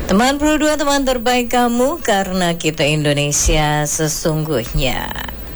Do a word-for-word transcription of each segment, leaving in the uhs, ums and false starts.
Teman Pro dua, teman terbaik kamu, karena kita Indonesia sesungguhnya.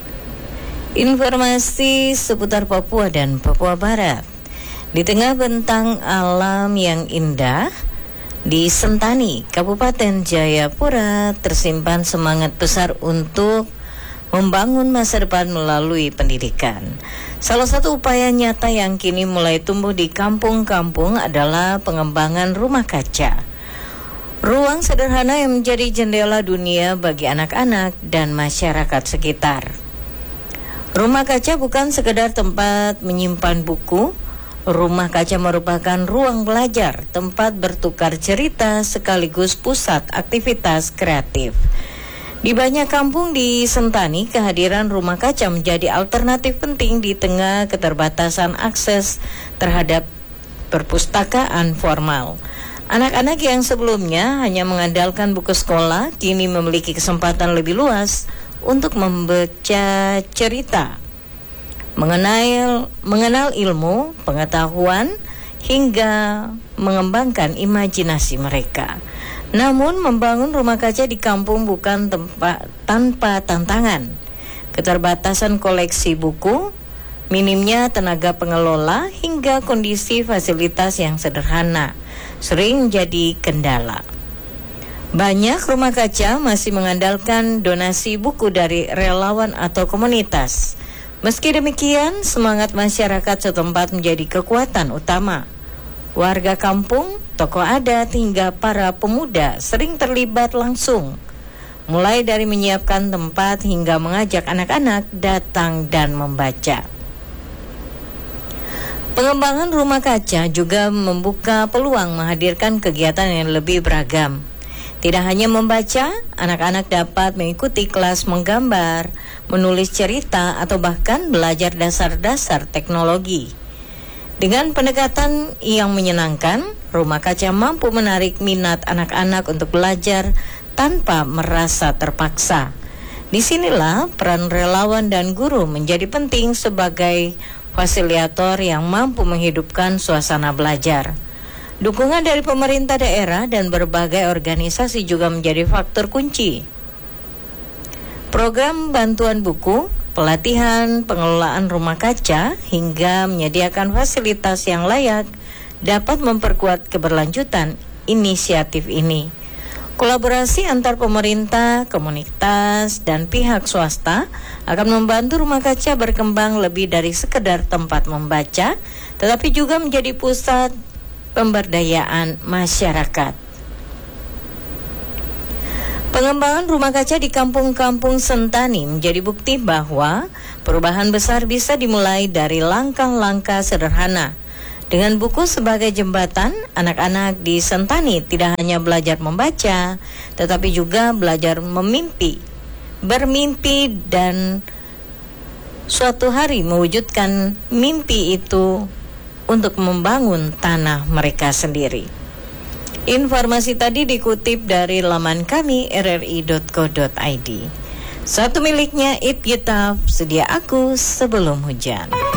Informasi seputar Papua dan Papua Barat. Di tengah bentang alam yang indah, di Sentani, Kabupaten Jayapura, tersimpan semangat besar untuk membangun masa depan melalui pendidikan. Salah satu upaya nyata yang kini mulai tumbuh di kampung-kampung adalah pengembangan rumah kaca. Ruang sederhana yang menjadi jendela dunia bagi anak-anak dan masyarakat sekitar. Rumah kaca bukan sekedar tempat menyimpan buku. Rumah kaca merupakan ruang belajar, tempat bertukar cerita sekaligus pusat aktivitas kreatif. Di banyak kampung di Sentani, kehadiran rumah kaca menjadi alternatif penting di tengah keterbatasan akses terhadap perpustakaan formal. Anak-anak yang sebelumnya hanya mengandalkan buku sekolah kini memiliki kesempatan lebih luas untuk membaca cerita, mengenal, mengenal ilmu, pengetahuan, hingga mengembangkan imajinasi mereka. Namun membangun rumah kaca di kampung bukan tempat tanpa tantangan. Keterbatasan koleksi buku, minimnya tenaga pengelola, hingga kondisi fasilitas yang sederhana sering jadi kendala. Banyak rumah kaca masih mengandalkan donasi buku dari relawan atau komunitas. Meski demikian, semangat masyarakat setempat menjadi kekuatan utama. Warga kampung, tokoh adat, hingga para pemuda sering terlibat langsung, mulai dari menyiapkan tempat hingga mengajak anak-anak datang dan membaca. Pengembangan rumah kaca juga membuka peluang menghadirkan kegiatan yang lebih beragam. Tidak hanya membaca, anak-anak dapat mengikuti kelas menggambar, menulis cerita, atau bahkan belajar dasar-dasar teknologi. Dengan pendekatan yang menyenangkan, rumah kaca mampu menarik minat anak-anak untuk belajar tanpa merasa terpaksa. Disinilah peran relawan dan guru menjadi penting sebagai fasilitator yang mampu menghidupkan suasana belajar. Dukungan dari pemerintah daerah dan berbagai organisasi juga menjadi faktor kunci. Program bantuan buku, pelatihan, pengelolaan rumah kaca, hingga menyediakan fasilitas yang layak dapat memperkuat keberlanjutan inisiatif ini. Kolaborasi antar pemerintah, komunitas, dan pihak swasta akan membantu rumah kaca berkembang lebih dari sekedar tempat membaca, tetapi juga menjadi pusat pemberdayaan masyarakat. Pengembangan rumah kaca di kampung-kampung Sentani menjadi bukti bahwa perubahan besar bisa dimulai dari langkah-langkah sederhana. Dengan buku sebagai jembatan, anak-anak di Sentani tidak hanya belajar membaca, tetapi juga belajar memimpi, bermimpi, dan suatu hari mewujudkan mimpi itu untuk membangun tanah mereka sendiri. Informasi tadi dikutip dari laman kami r r i dot co dot i d. Satu miliknya Ip Yetaf, sedia aku sebelum hujan.